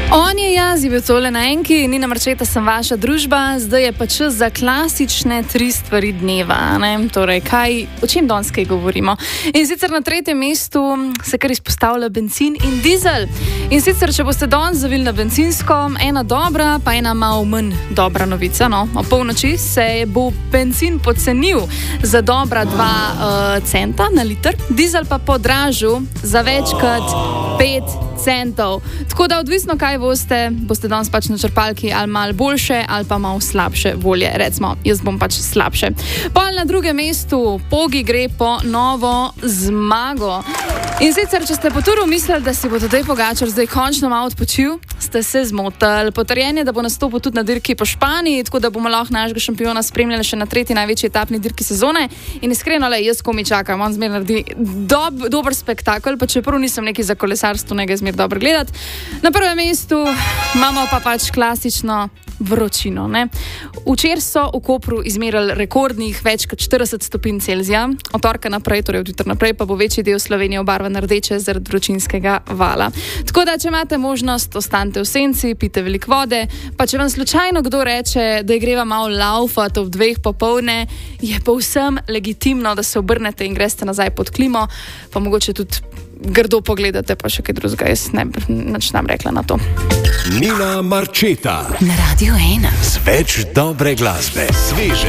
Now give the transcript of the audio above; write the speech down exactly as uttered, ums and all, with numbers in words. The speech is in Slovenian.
On je jaz, je bil tole na enki, Nina Marčeta sem vaša družba, zdaj je pa čas za klasične tri stvari dneva, ne? Torej, kaj, o čem danes kaj govorimo? In sicer na tretjem mestu se kar izpostavlja bencin in dizel. In sicer, če boste danes zavili na bencinsko, ena dobra, pa ena malo manj dobra novica, no? O polnoči se bo bencin pocenil za dobra dva uh, centa na liter, dizel pa podražil za več kot pet centov. Tako da odvisno, kaj boste, boste danes pač na črpalki ali malo boljše ali pa malo slabše volje. Recimo, jaz bom pač slabše. Pol na drugem mestu Pogi gre po novo zmago. In sicer, če ste po turu mislili, da si bo Tadej Pogačar zdaj končno malo odpočil, ste se zmotili. Potrjen je, da bo nastopil tudi na dirki po Španiji, tako da bomo lahko našega šampiona spremljali še na tretji največji etapni dirki sezone. In iskreno, le, jaz komi čakam, on zmer naredi dob, dober spektakel, pa čeprav nisem neki za kolesarstvo, nekaj zmer dobro gledati. Na prvem mestu imamo pa pač klasično vročino. Ne? Včeraj so v Kopru izmerili rekordnih več kot štirideset stopinj Celzija, od torka naprej, torej od jutra naprej, pa bo večji del Slovenije obarvan rdeče zaradi vročinskega vala. Tako da, če imate možnost, ostanite v senci, pite veliko vode, pa če vam slučajno kdo reče, da je greva malo laufati ob dveh popoldne, je povsem legitimno, da se obrnete in greste nazaj pod klimo, pa mogoče tudi grdo pogledate, pa še kaj drugega, jaz ne bi nič nam rekla na to. Nina Marčeta na Radio ena. Z več dobre glasbe, sveže